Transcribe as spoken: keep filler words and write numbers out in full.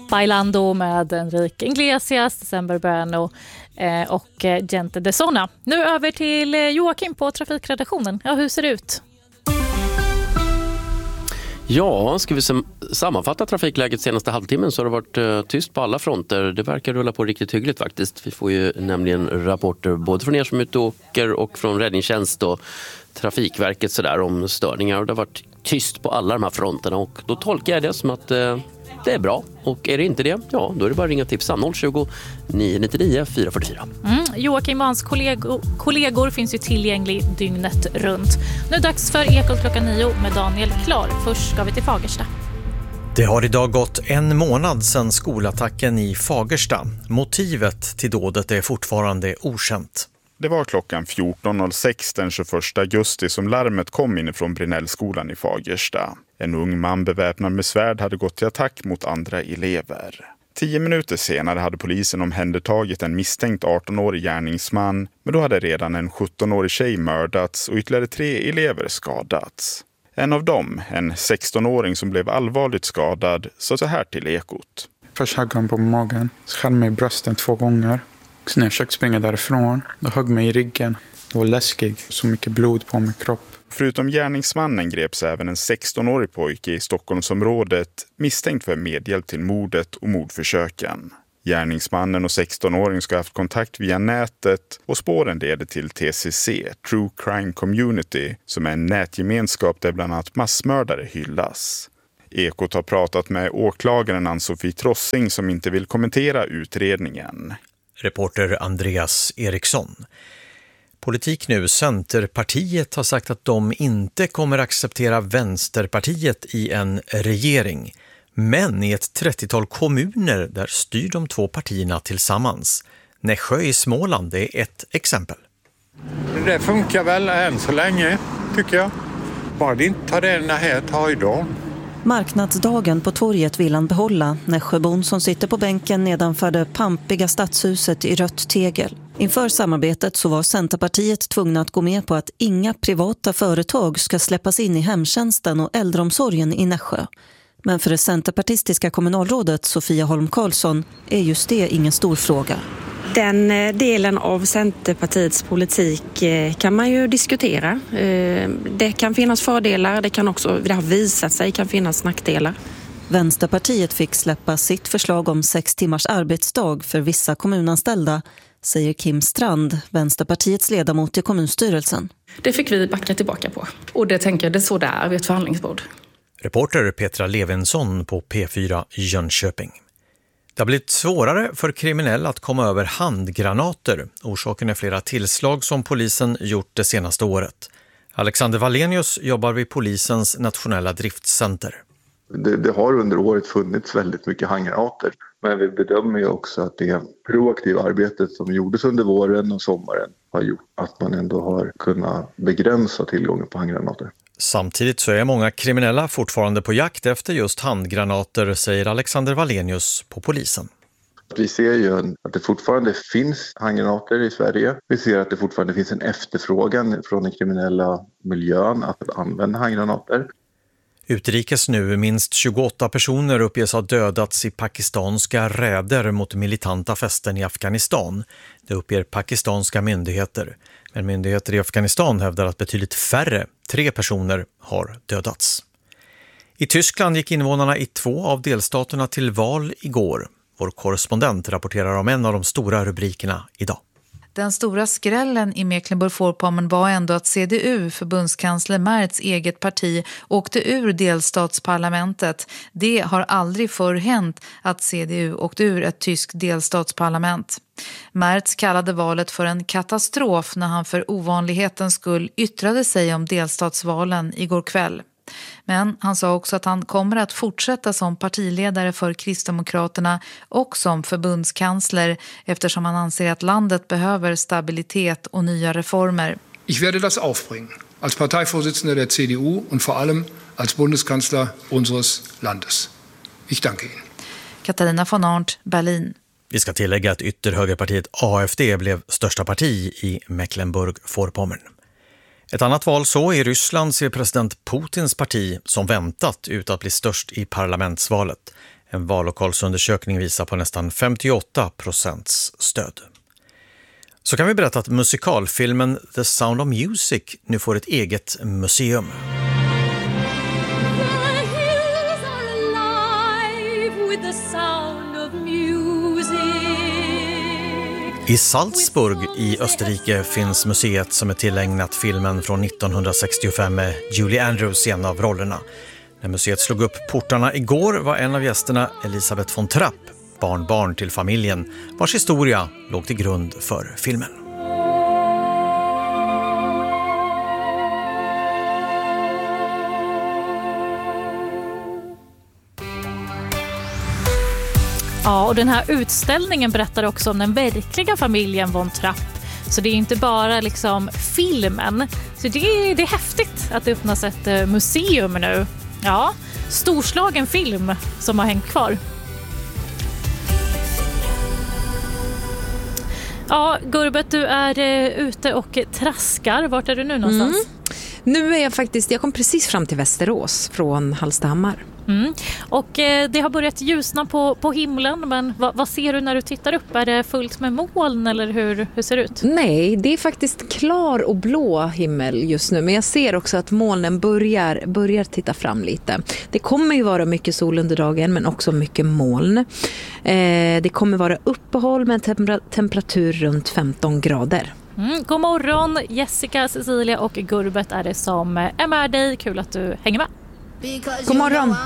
Bailando med Enrique Iglesias, December Bueno eh, och eh, Gente de Sona. Nu över till eh, Joakim på trafikredaktionen. Ja, hur ser det ut? Ja, ska vi sammanfatta trafikläget senaste halvtimmen så har det varit uh, tyst på alla fronter. Det verkar rulla på riktigt hyggligt faktiskt. Vi får ju nämligen rapporter både från er som ute åker och från räddningstjänst och Trafikverket så där, om störningar. Och det har varit tyst på alla de här fronterna och då tolkar jag det som att uh, det är bra. Och är det inte det, ja då är det bara att ringa tipsa noll tjugo, nio nittionio, fyra fyra fyra. Mm, Joakim och hans kollegor, kollegor finns ju tillgänglig dygnet runt. Nu är det dags för Ekot klockan nio med Daniel Klar. Först ska vi till Fagersta. Det har idag gått en månad sedan skolattacken i Fagersta. Motivet till dådet är fortfarande okänt. Det var klockan fjorton noll sex den tjugoförsta augusti som larmet kom inifrån Brinellskolan i Fagersta. En ung man beväpnad med svärd hade gått till attack mot andra elever. Tio minuter senare hade polisen omhändertagit en misstänkt arton-årig gärningsman, men då hade redan en sjutton-årig tjej mördats och ytterligare tre elever skadats. En av dem, en sexton-åring som blev allvarligt skadad, sa så här till Ekot. Först högg han på magen, skall mig i brösten två gånger. Så när jag försökte springa därifrån, då högg mig i ryggen. Det var läskigt, så mycket blod på min kropp. Förutom gärningsmannen greps även en sexton-årig pojke i Stockholmsområdet misstänkt för medhjälp till mordet och mordförsöken. Gärningsmannen och sexton-åringen ska ha haft kontakt via nätet och spåren leder till T C C, True Crime Community, som är en nätgemenskap där bland annat massmördare hyllas. Ekot har pratat med åklagaren Ann-Sofie Trossing som inte vill kommentera utredningen. Reporter Andreas Eriksson. Politik nu, Centerpartiet har sagt att de inte kommer acceptera Vänsterpartiet i en regering. Men i ett trettiotal kommuner där styr de två partierna tillsammans. Nässjö i Småland är ett exempel. Det funkar väl än så länge, tycker jag. Bara det inte tar den här tajdagen. Marknadsdagen på torget vill han behålla. Nässjöbon som sitter på bänken nedanför det pampiga stadshuset i rött tegel. Inför samarbetet så var Centerpartiet tvungna att gå med på att inga privata företag ska släppas in i hemtjänsten och äldreomsorgen i Nässjö. Men för det centerpartistiska kommunalrådet Sofia Holm Karlsson är just det ingen stor fråga. Den delen av Centerpartiets politik kan man ju diskutera. Det kan finnas fördelar, det kan också, det har visat sig, kan finnas nackdelar. Vänsterpartiet fick släppa sitt förslag om sex timmars arbetsdag för vissa kommunanställda, säger Kim Strand, Vänsterpartiets ledamot i kommunstyrelsen. Det fick vi backa tillbaka på. Och det tänker jag, det är så där vid ett förhandlingsbord. Reporter Petra Levinsson på P fyra Jönköping. Det har blivit svårare för kriminella att komma över handgranater. Orsaken är flera tillslag som polisen gjort det senaste året. Alexander Wallenius jobbar vid polisens nationella driftcenter. Det, det har under året funnits väldigt mycket handgranater. Men vi bedömer ju också att det proaktiva arbetet som gjordes under våren och sommaren har gjort att man ändå har kunnat begränsa tillgången på handgranater. Samtidigt så är många kriminella fortfarande på jakt efter just handgranater, säger Alexander Wallenius på polisen. Vi ser ju att det fortfarande finns handgranater i Sverige. Vi ser att det fortfarande finns en efterfrågan från den kriminella miljön att använda handgranater. Utrikes nu, minst tjugoåtta personer uppges ha dödats i pakistanska räder mot militanta fästen i Afghanistan. Det uppger pakistanska myndigheter. Men myndigheter i Afghanistan hävdar att betydligt färre, tre personer, har dödats. I Tyskland gick invånarna i två av delstaterna till val igår. Vår korrespondent rapporterar om en av de stora rubrikerna idag. Den stora skrällen i Mecklenburg-Vorpommern var ändå att C D U, förbundskansler Merz eget parti, åkte ur delstatsparlamentet. Det har aldrig förr hänt att C D U åkte ur ett tyskt delstatsparlament. Merz kallade valet för en katastrof när han för ovanlighetens skull yttrade sig om delstatsvalen igår kväll. Men han sa också att han kommer att fortsätta som partiledare för Kristdemokraterna och som förbundskansler eftersom han anser att landet behöver stabilitet och nya reformer. Ich werde das aufbringen, als Parteivorsitzender der C D U und vor allem als Bundeskanzler unseres Landes. Ich danke Ihnen. Katarina von Arndt, Berlin. Vi ska tillägga att ytterhögerpartiet A F D blev största parti i Mecklenburg-Vorpommern. Ett annat val så i Ryssland ser president Putins parti som väntat ut att bli störst i parlamentsvalet. En vallokalsundersökning visar på nästan femtioåtta procents stöd. Så kan vi berätta att musikalfilmen The Sound of Music nu får ett eget museum. I Salzburg i Österrike finns museet som är tillägnat filmen från nittonhundrasextiofem med Julie Andrews i en av rollerna. När museet slog upp portarna igår var en av gästerna Elisabeth von Trapp, barnbarn till familjen, vars historia låg till grund för filmen. Ja, och den här utställningen berättar också om den verkliga familjen von Trapp. Så det är inte bara liksom filmen. Så det är, det är häftigt att det öppnas ett museum nu. Ja, storslagen film som har hängt kvar. Ja, Gurbet, du är uh, ute och traskar. Vart är du nu någonstans? Mm. Nu är jag faktiskt, jag kom precis fram till Västerås från Hallstahammar. Mm. Och eh, det har börjat ljusna på, på himlen, men vad, vad ser du när du tittar upp? Är det fullt med moln eller hur, hur ser det ut? Nej, det är faktiskt klar och blå himmel just nu, men jag ser också att molnen börjar, börjar titta fram lite. Det kommer ju vara mycket sol under dagen, men också mycket moln. Eh, det kommer vara uppehåll med temper- temperatur runt femton grader. Mm, god morgon, Jessica, Cecilia och Gurbet är det som är med dig. Kul att du hänger med. God morgon.